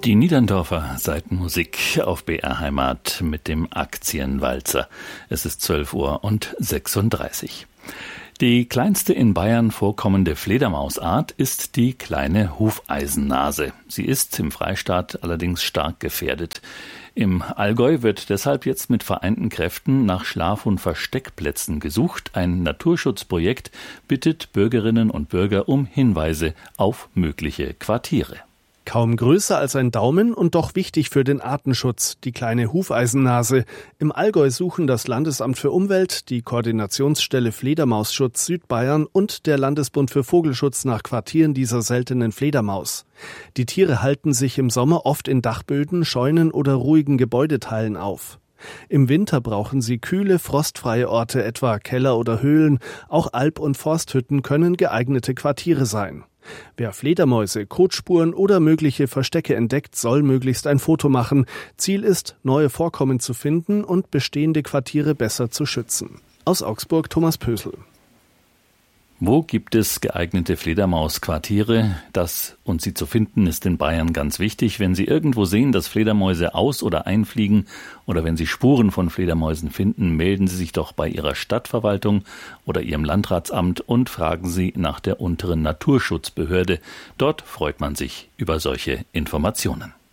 Die Niederndorfer Seitenmusik auf BR Heimat mit dem Aktienwalzer. Es ist 12:36 Uhr. Die kleinste in Bayern vorkommende Fledermausart ist die kleine Hufeisennase. Sie ist im Freistaat allerdings stark gefährdet. Im Allgäu wird deshalb jetzt mit vereinten Kräften nach Schlaf- und Versteckplätzen gesucht. Ein Naturschutzprojekt bittet Bürgerinnen und Bürger um Hinweise auf mögliche Quartiere. Kaum größer als ein Daumen und doch wichtig für den Artenschutz, die kleine Hufeisennase. Im Allgäu suchen das Landesamt für Umwelt, die Koordinationsstelle Fledermausschutz Südbayern und der Landesbund für Vogelschutz nach Quartieren dieser seltenen Fledermaus. Die Tiere halten sich im Sommer oft in Dachböden, Scheunen oder ruhigen Gebäudeteilen auf. Im Winter brauchen sie kühle, frostfreie Orte, etwa Keller oder Höhlen. Auch Alp- und Forsthütten können geeignete Quartiere sein. Wer Fledermäuse, Kotspuren oder mögliche Verstecke entdeckt, soll möglichst ein Foto machen. Ziel ist, neue Vorkommen zu finden und bestehende Quartiere besser zu schützen. Aus Augsburg Thomas Pösel. Wo gibt es geeignete Fledermausquartiere? Das und sie zu finden ist in Bayern ganz wichtig. Wenn Sie irgendwo sehen, dass Fledermäuse aus- oder einfliegen oder wenn Sie Spuren von Fledermäusen finden, melden Sie sich doch bei Ihrer Stadtverwaltung oder Ihrem Landratsamt und fragen Sie nach der unteren Naturschutzbehörde. Dort freut man sich über solche Informationen.